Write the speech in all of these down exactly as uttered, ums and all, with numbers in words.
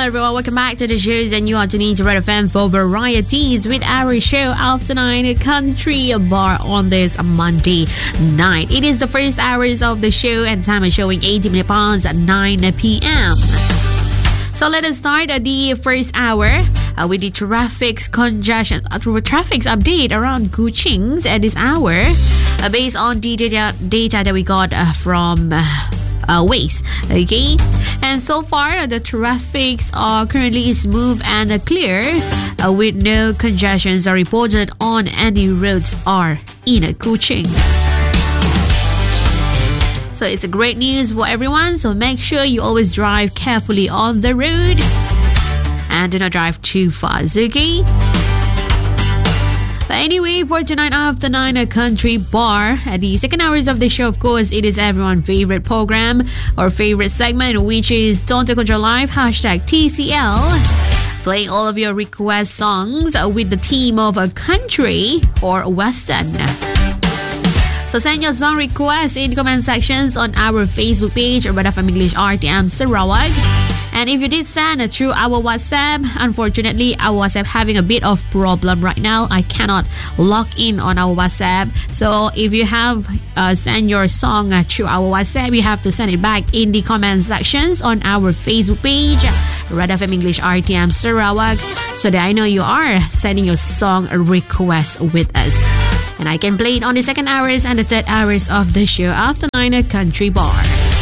everyone, welcome back to the shows, and you are tuning to Red F M for varieties with our show After Nine Country Bar on this Monday night. It is the first hours of the show, and time is showing eighty minutes past nine p.m. So let us start the first hour uh, with the traffic's congestion, uh, traffic's update around Kuching at this hour, uh, based on the data, data that we got uh, from uh, uh, Waze. Okay, and so far uh, the traffics are currently smooth and uh, clear, uh, with no congestions are reported on any roads are in uh, Kuching. So it's a great news for everyone. So make sure you always drive carefully on the road and do not drive too fast, okay? But anyway, for tonight after nine, a country bar at the second hours of the show, of course, it is everyone's favorite program or favorite segment, which is Don't Take Control Live, hashtag T C L. Playing all of your request songs with the theme of a country or western. So send your song requests in the comment sections on our Facebook page, Red F M English R T M Sarawak. And if you did send it through our WhatsApp, unfortunately, our WhatsApp having a bit of problem right now. I cannot log in on our WhatsApp. So if you have uh, sent your song uh, through our WhatsApp, you have to send it back in the comment sections on our Facebook page, Red F M English R T M Sarawak, so that I know you are sending your song request with us. And I can play it on the second hours and the third hours of the show After Nine at Country Bar.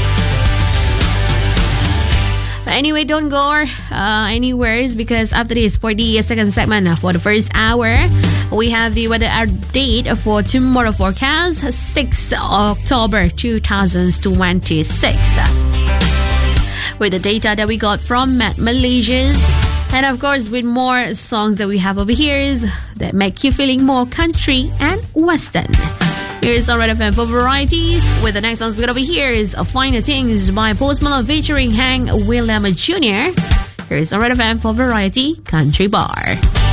But anyway, don't go uh, anywhere, because after this, for the second segment for the first hour, we have the weather update for tomorrow forecast, sixth of October twenty twenty-six. With the data that we got from Met Malaysia's. And of course, with more songs that we have over here is that make you feeling more country and western. Here's our Red F M for varieties. With the next songs we got over here is Finer Things by Post Malone featuring Hank Williams Junior Here's our Red F M for variety, Country Bar.